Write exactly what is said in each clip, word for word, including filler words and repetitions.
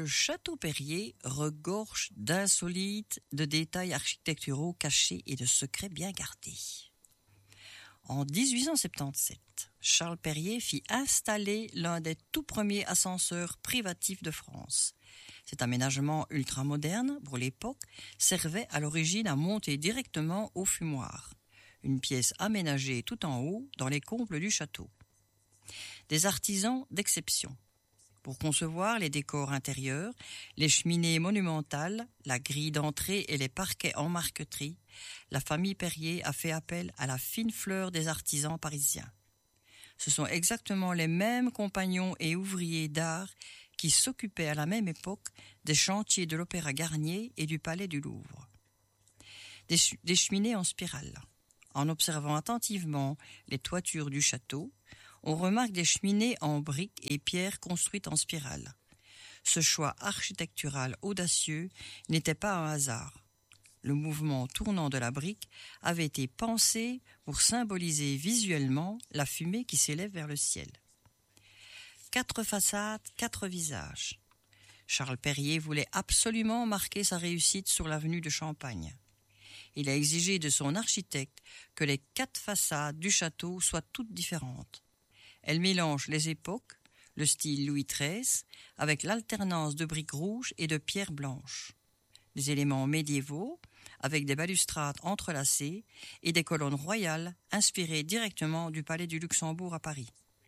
le château Perrier regorge d'insolites, de détails architecturaux cachés et de secrets bien gardés. En dix-huit cent soixante-dix-sept, Charles Perrier fit installer l'un des tout premiers ascenseurs privatifs de France. Cet aménagement ultramoderne, pour l'époque, servait à l'origine à monter directement au fumoir, une pièce aménagée tout en haut dans les combles du château. Des artisans d'exception. Pour concevoir les décors intérieurs, les cheminées monumentales, la grille d'entrée et les parquets en marqueterie, la famille Perrier a fait appel à la fine fleur des artisans parisiens. Ce sont exactement les mêmes compagnons et ouvriers d'art qui s'occupaient à la même époque des chantiers de l'Opéra Garnier et du Palais du Louvre. Des, ch- des cheminées en spirale. En observant attentivement les toitures du château, on remarque des cheminées en briques et pierres construites en spirale. Ce choix architectural audacieux n'était pas un hasard. Le mouvement tournant de la brique avait été pensé pour symboliser visuellement la fumée qui s'élève vers le ciel. Quatre façades, quatre visages. Charles Perrier voulait absolument marquer sa réussite sur l'avenue de Champagne. Il a exigé de son architecte que les quatre façades du château soient toutes différentes. Elles mélangent les époques, le style Louis treize, avec l'alternance de briques rouges et de pierres blanches. Des éléments médiévaux, avec des balustrades entrelacées et des colonnes royales inspirées directement du Palais du Luxembourg à Paris.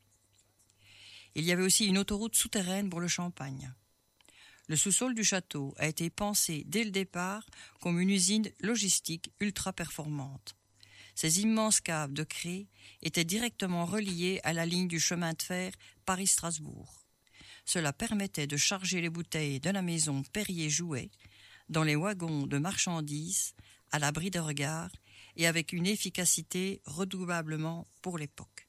Il y avait aussi une autoroute souterraine pour le Champagne. Le sous-sol du château a été pensé dès le départ comme une usine logistique ultra performante. Ces immenses caves de craie étaient directement reliées à la ligne du chemin de fer Paris-Strasbourg. Cela permettait de charger les bouteilles de la maison Perrier-Jouet dans les wagons de marchandises à l'abri des regards et avec une efficacité redoutablement pour l'époque.